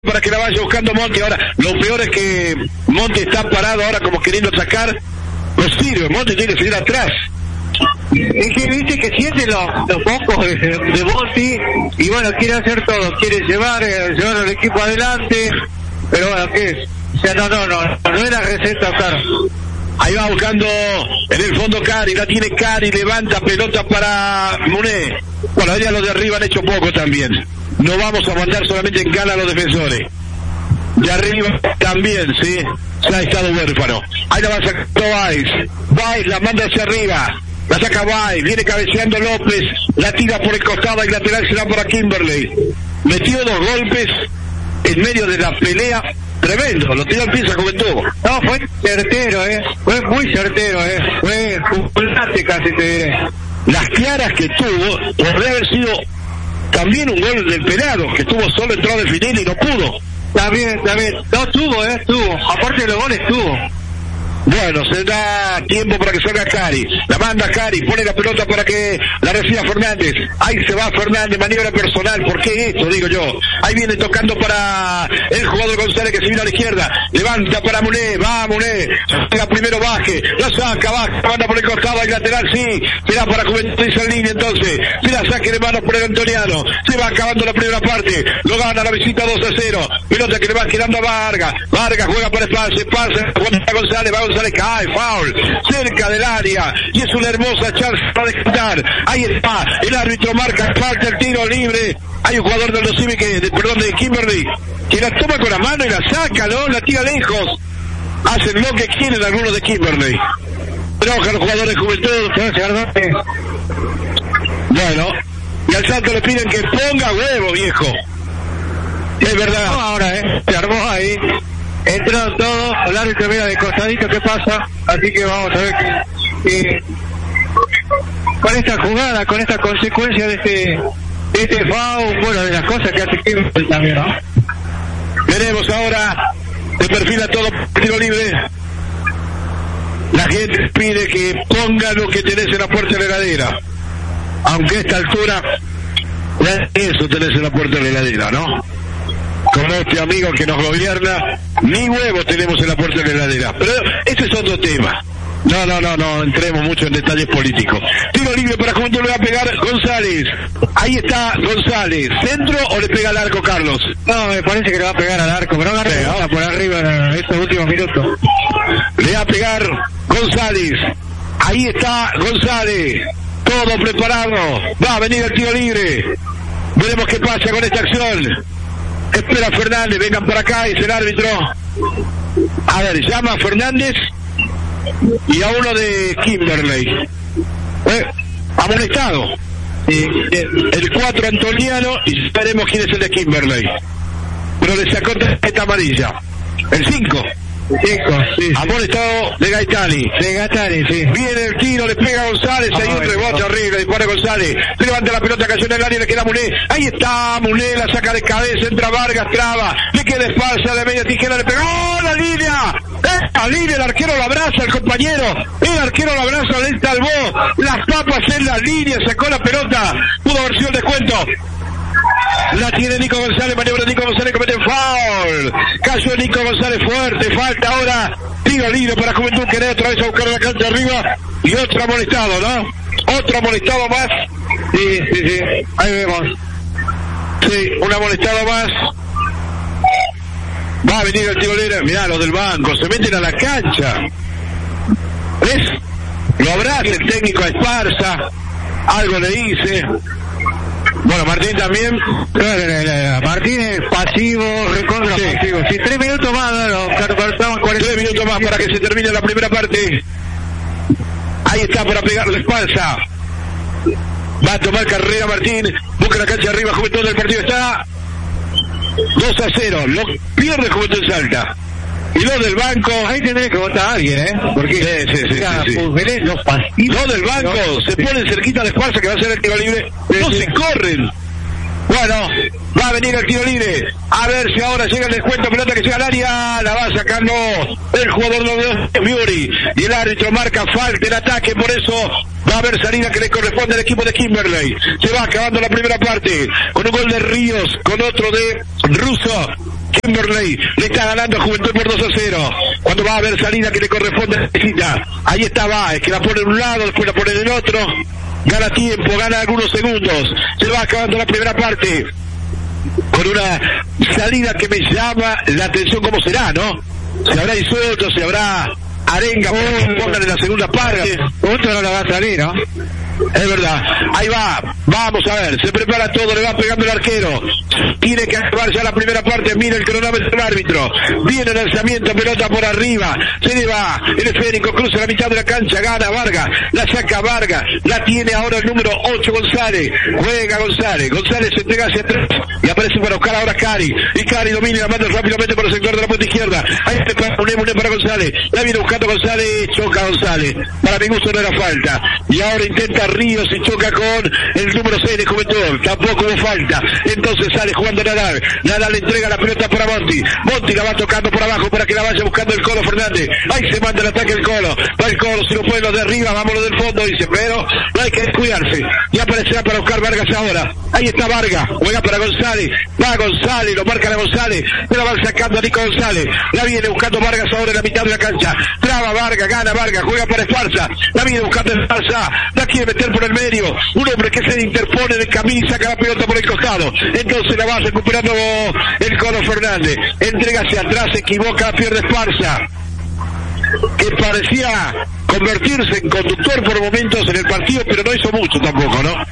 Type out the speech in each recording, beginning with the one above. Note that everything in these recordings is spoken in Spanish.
para que la vaya buscando Monti. Ahora, lo peor es que Monti está parado ahora como queriendo sacar. No sirve, Monti tiene que seguir atrás. Es que viste que siente los mocos de Monti y bueno, quiere hacer todo, quiere llevar al equipo adelante, pero bueno, ¿qué es? O sea, no era receta, claro. Ahí va buscando en el fondo Cari, la tiene Cari, levanta pelota para Muné. Bueno, ya los de arriba han hecho poco también. No vamos a mandar solamente en cana a los defensores. De arriba también, sí, se ha estado huérfano. Ahí la va sacando Baez la manda hacia arriba. La saca Baez, viene cabeceando López, la tira por el costado y lateral será para Kimberley. Metió 2 golpes en medio de la pelea. Tremendo, lo tiró al piso Juventud. No, fue certero, fue muy certero, fue fulminante casi te diré. Las claras que tuvo, podría haber sido también un gol del Pelado, que estuvo solo entrado de final y no pudo. También, no tuvo, aparte de los goles tuvo. Bueno, se da tiempo para que salga Cari. La manda Cari, pone la pelota para que la reciba Fernández. Ahí se va Fernández, maniobra personal. ¿Por qué esto? Digo yo. Ahí viene tocando para el jugador González que se vino a la izquierda. Levanta para Muné, va Muné. Saca primero Baje, la saca, manda por el costado, al lateral, sí. Será para Juventud y línea entonces. Se la saque de manos por el Antoniano. Se va acabando la primera parte. Lo gana la visita 2-0. Pelota que le va quedando a Vargas. Vargas juega para Esparce, González, González cae, foul, cerca del área, y es una hermosa chance para descontar. Ahí está, el árbitro marca falta, el tiro libre. Hay un jugador del Dosimi de Kimberley, que la toma con la mano y la saca, ¿no? La tira lejos. Hacen lo que quieren algunos de Kimberley. Enojan los jugadores de Juventud. Bueno, y al Santo le piden que ponga huevo, viejo. Es verdad. No, ahora, se armó ahí. Entraron todos, el árbitro mira de costadito qué pasa, así que vamos a ver que con esta jugada, con esta consecuencia de este foul, bueno, de las cosas que hace Kimberley también, ¿no? Veremos ahora, se perfila todo tiro libre. La gente pide que ponga lo que tenés en la puerta de la heladera, aunque a esta altura eso tenés en la puerta de la heladera, ¿no? Con este amigo que nos gobierna, ni huevos tenemos en la puerta de la heladera. Pero ese es otro tema. No entremos mucho en detalles políticos. Tiro libre para Juventud, le va a pegar González. Ahí está González. ¿Centro o le pega al arco, Carlos? No, me parece que le va a pegar al arco, pero no por arriba en estos últimos minutos. Le va a pegar González. Ahí está González. Todo preparado. Va a venir el tiro libre. Veremos qué pasa con esta acción. Espera Fernández, vengan para acá, dice el árbitro. A ver, llama a Fernández y a uno de Kimberley. Amonestado. El 4 Antoniano y veremos quién es el de Kimberley. Pero le sacó tarjeta amarilla. El 5. Sí. Amonestado de Gaetani. Sí. Viene el tiro, le pega a González, hay un rebote horrible, dispara González. Se levanta la pelota, cayó en el área, le queda Muné. Ahí está Muné, la saca de cabeza, entra Vargas, traba, le queda espalda de media tijera, le pega. ¡Oh, la línea! La línea, el arquero lo abraza, el compañero. El arquero lo abraza, le salvó las papas en la línea, sacó la pelota. Pudo haber sido el descuento. La tiene Nico González, maniobra Nico González, comete foul. Cayó Nico González fuerte, falta ahora. Tiro libre para Juventud, que otra vez a buscar la cancha arriba. Y otro amonestado, ¿no? Otro amonestado más. Sí. Ahí vemos. Sí, un amonestado más. Va a venir el tiro libre. Mirá, los del banco, se meten a la cancha. ¿Ves? Lo abraza el técnico a Esparza. Algo le dice. Bueno, Martín también. Martín es pasivo, recontra pasivo. Sí, 3 minutos más, estamos 3 minutos más para que se termine la primera parte. Ahí está para pegarle espalda. Va a tomar carrera Martín. Busca la cancha arriba, Juventud del partido está 2-0. Lo pierde Juventud Salta. Y los del banco, ahí tendré que votar a alguien, porque sí. Los del banco se ponen cerquita de Esparza, que va a ser el tiro libre. Se corren. Bueno, va a venir el tiro libre. A ver si ahora llega el descuento, pelota que llega al área. La va sacando el jugador de Miuri. Y el árbitro marca falta en ataque, por eso va a haber salida que le corresponde al equipo de Kimberley. Se va acabando la primera parte con un gol de Ríos, con otro de Russo. Kimberley le está ganando a Juventud por 2-0. Cuando va a haber salida que le corresponde a Necesita. Ahí está Báez, que la pone en un lado, después la pone en el otro. Gana tiempo, gana algunos segundos. Se va acabando la primera parte. Con una salida que me llama la atención cómo será, ¿no? Se habrá disuelto, se habrá arenga para que pongan en la segunda parte. Otro no la va a salir, ¿no? Es verdad, ahí va, vamos a ver, se prepara todo, le va pegando el arquero, tiene que acabar ya la primera parte, mira el cronómetro del árbitro, viene el lanzamiento, pelota por arriba, se le va, el esférico cruza la mitad de la cancha, gana Vargas, la saca Vargas, la tiene ahora el número 8 González, juega González se entrega hacia atrás y aparece para buscar ahora Cari, y Cari domina y la manda rápidamente por el sector de la punta izquierda, ahí está un para González, la viene buscando González, choca González, para mi gusto no era falta, y ahora intenta Ríos y choca con el número 6 de Juventud, tampoco hubo falta, entonces sale jugando Nadal le entrega la pelota para Monti la va tocando por abajo para que la vaya buscando el Colo Fernández, ahí se manda el ataque el Colo, va el Colo, si no pueden los de arriba, vámonos del fondo, dice, pero no hay que descuidarse, y aparecerá para buscar Vargas ahora, ahí está Vargas, juega para González, va González, lo marca a González, pero van sacando a Nico González, la viene buscando Vargas ahora en la mitad de la cancha, traba Vargas, gana Vargas, juega para Esparza, la viene buscando Esparza, la quiere meter por el medio, un hombre que se interpone en el camino y saca la pelota por el costado, entonces la va recuperando el Colo Fernández, entrega hacia atrás, se equivoca, pierde Esparza, que parecía convertirse en conductor por momentos en el partido, pero no hizo mucho tampoco, ¿no?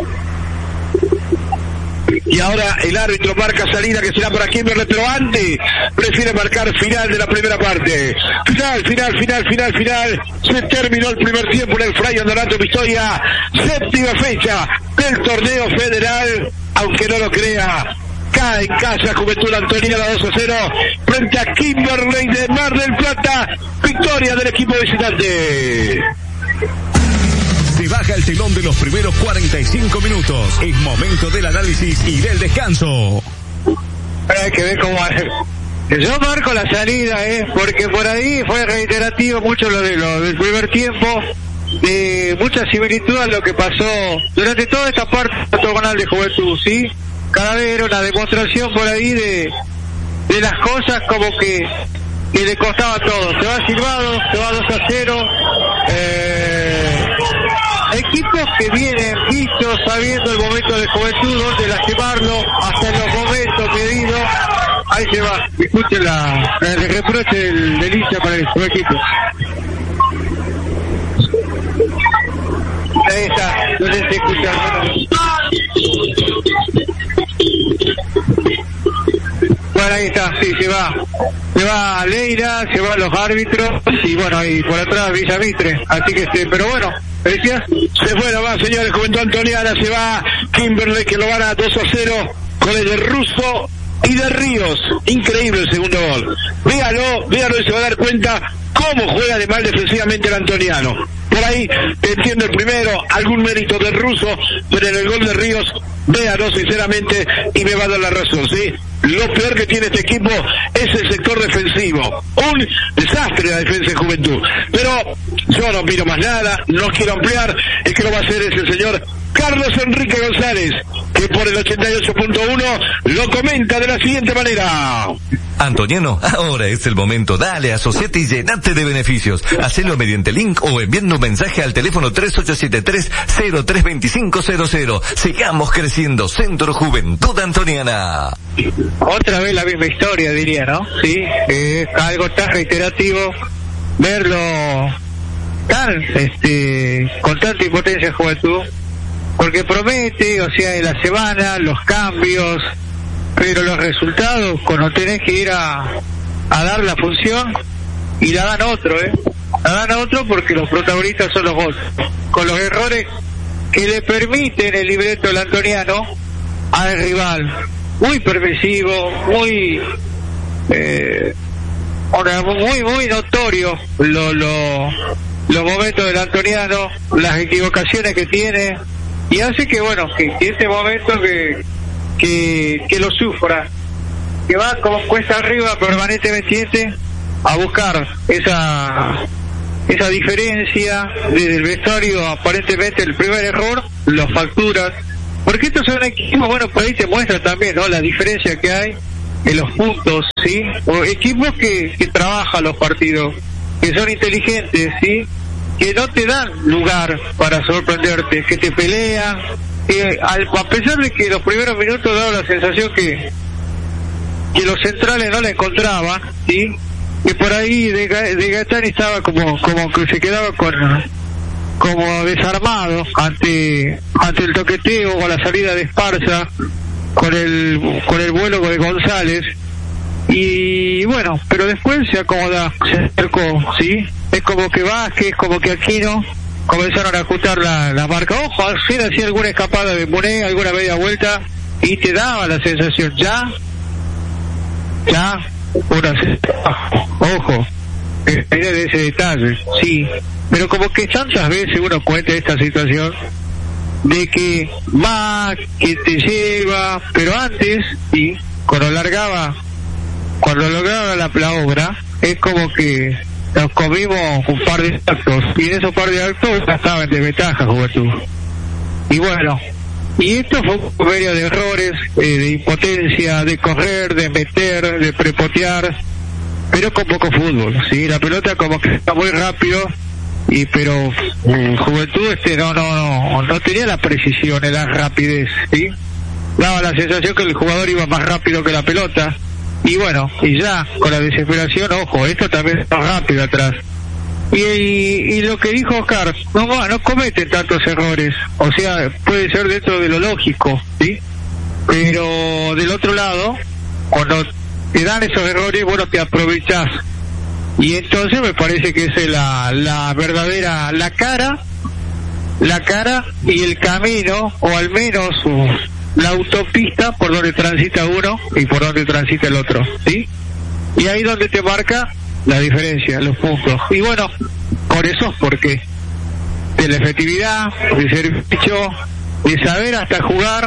Y ahora el árbitro marca salida que será para Kimberley, pero antes prefiere marcar final de la primera parte. Final. Se terminó el primer tiempo en el Fray Honorato Pistoia, séptima fecha del torneo federal, aunque no lo crea. Cae en casa Juventud Antoniana 2-0 frente a Kimberley de Mar del Plata. Victoria del equipo visitante. Se baja el telón de los primeros 45 minutos. Es momento del análisis y del descanso. Hay que ver cómo hace. Yo marco la salida, porque por ahí fue reiterativo mucho lo del primer tiempo, de mucha similitud a lo que pasó durante toda esta parte octogonal de Juventud, ¿sí? Cada vez era una demostración por ahí de las cosas como que le costaba todo. Se va silbado, se va 2-0. Equipos que vienen vistos, sabiendo el momento de Juventud, donde lastimarlo, hasta en los momentos medidos. Ahí se va. Escuchen el reproche del hincha para el su equipo. Ahí está, no sé si escuchan. Bueno, ahí está, sí, se va Leira, se van los árbitros, y bueno, y por atrás Villa Mitre, así que pero bueno, ¿decías? Se fue nomás, señores, Juventud Antoniana, se va Kimberley, que lo gana 2-0 con el de Russo y de Ríos. Increíble el segundo gol. Véalo y se va a dar cuenta cómo juega de mal defensivamente el antoniano. Por ahí entiendo el primero, algún mérito del Russo, pero en el gol de Ríos, véalo sinceramente y me va a dar la razón, ¿sí? Lo peor que tiene este equipo es el sector defensivo. Un desastre la defensa de Juventud. Pero yo no opino más nada, no quiero ampliar. El que lo va a hacer es el señor Carlos Enrique González, que por el 88.1 lo comenta de la siguiente manera. Antoniano, ahora es el momento. Dale, asociate y llenate de beneficios. Hacelo mediante link o enviando un mensaje al teléfono 3873-032500. Sigamos creciendo. Centro Juventud Antoniana. Otra vez la misma historia, diría, ¿no? Sí, algo tan reiterativo, verlo tan, con tanta impotencia Juventud, porque promete, o sea, en la semana, los cambios, pero los resultados, cuando tenés que ir a dar la función, y la dan otro, la dan otro porque los protagonistas son los goles, con los errores que le permiten el libreto del antoniano al rival. Muy permisivo, muy notorio los momentos del antoniano, las equivocaciones que tiene, y hace que que ese momento que lo sufra, que va como cuesta arriba permanentemente a buscar esa diferencia desde el vestuario. Aparentemente el primer error los facturas, porque estos son equipos, por ahí te muestra también, ¿no?, la diferencia que hay en los puntos, ¿sí? O equipos que trabajan los partidos, que son inteligentes, ¿sí? Que no te dan lugar para sorprenderte, que te pelean, que a pesar de que los primeros minutos daba la sensación que los centrales no la encontraban, ¿sí? Que por ahí de Gaetani estaba como que se quedaba como desarmado ante el toqueteo o la salida de Esparza con el vuelo de González, y bueno, pero después se acomoda, se acercó, ¿sí? Es como que Vázquez, como que Aquino comenzaron a ajustar la marca. Ojo, hacía alguna escapada de Muné, alguna media vuelta, y te daba la sensación, ojo, era de ese detalle, sí, pero como que tantas veces uno cuenta esta situación de que va, que te lleva, pero antes, sí, cuando lograba la obra, es como que nos comimos un par de actos, y en esos par de actos ya estaba en desventaja Juventud. Y bueno, y esto fue un convenio de errores, de impotencia, de correr, de meter, de prepotear, pero con poco fútbol, ¿sí? La pelota como que está muy rápido, pero Juventud no tenía la precisión, la rapidez, ¿sí? Daba la sensación que el jugador iba más rápido que la pelota, y bueno, y ya con la desesperación, ojo, esto también está rápido atrás. Y lo que dijo Oscar, no cometen tantos errores, o sea, puede ser dentro de lo lógico, ¿sí? Pero del otro lado, cuando te dan esos errores, bueno, te aprovechás. Y entonces me parece que es la verdadera, la cara y el camino, o al menos la autopista por donde transita uno y por donde transita el otro, ¿sí? Y ahí donde te marca la diferencia, los puntos. Y bueno, por eso, porque de la efectividad, de servicio, de saber hasta jugar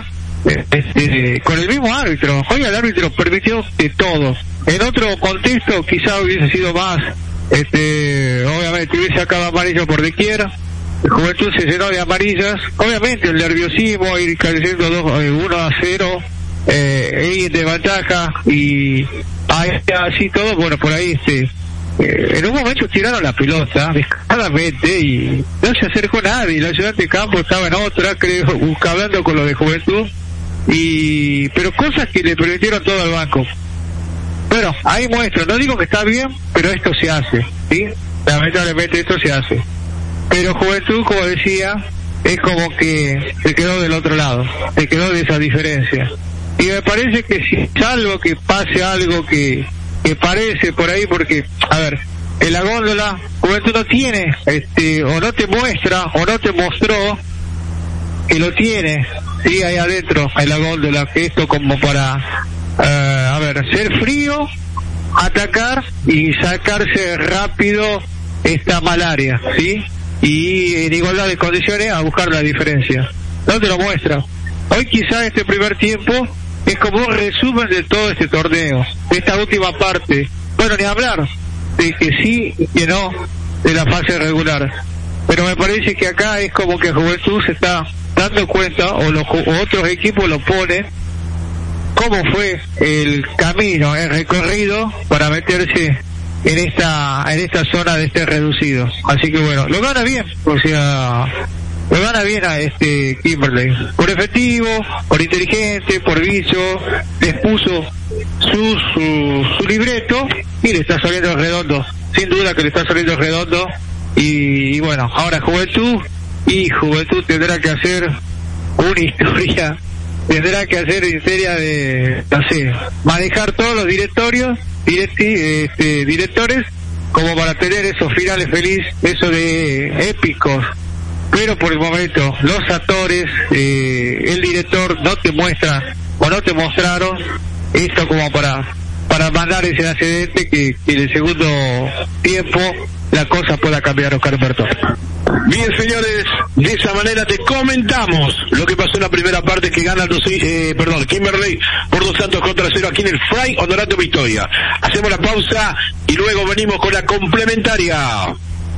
con el mismo árbitro. Hoy el árbitro permitió de todo. En otro contexto quizá hubiese sido más, obviamente hubiese sacado amarillo por doquier. Juventud se llenó de amarillas, obviamente el nerviosismo, ir cayendo 1-0, ir de ventaja, y así todo, bueno, por ahí en un momento tiraron la pelota descaradamente y no se acercó nadie. El ayudante de campo estaba en otra, creo, hablando con lo de Juventud, pero cosas que le permitieron todo al banco. Bueno, ahí muestra, no digo que está bien, pero esto se hace, ¿sí? Lamentablemente esto se hace. Pero Juventud, como decía, es como que se quedó del otro lado, se quedó de esa diferencia. Y me parece que si salvo que pase algo que parece por ahí, porque, a ver, en la góndola, Juventud no tiene, o no te muestra, o no te mostró que lo tiene, sí, ahí adentro, en la góndola, que esto como para, ser frío, atacar y sacarse rápido esta malaria, ¿sí? Y en igualdad de condiciones a buscar la diferencia. No te lo muestra. Hoy quizá este primer tiempo es como un resumen de todo este torneo, de esta última parte. Bueno, ni hablar de que sí y que no de la fase regular. Pero me parece que acá es como que Juventud se está dando cuenta, o otros equipos lo ponen, cómo fue el camino, el recorrido para meterse en esta zona de este reducido. Así que bueno, lo gana bien, o sea, lo gana bien a Kimberley, por efectivo, por inteligente, por vicio, les puso su libreto y le está saliendo redondo, sin duda que le está saliendo redondo. Y bueno, ahora Juventud tendrá que hacer una historia, tendrá que hacer historia de, no sé, manejar todos los directores como para tener esos finales felices, eso de épicos. Pero por el momento los actores, el director no te muestra o no te mostraron esto como para mandar ese antecedente que en el segundo tiempo la cosa pueda cambiar, Oscar Humberto. Bien, señores, de esa manera te comentamos lo que pasó en la primera parte, que gana Kimberley por 2-0 aquí en el Fray Honorato Victoria. Hacemos la pausa y luego venimos con la complementaria.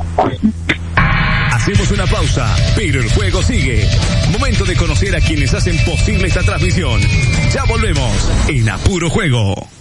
Hacemos una pausa, pero el juego sigue. Momento de conocer a quienes hacen posible esta transmisión. Ya volvemos en A Puro Juego.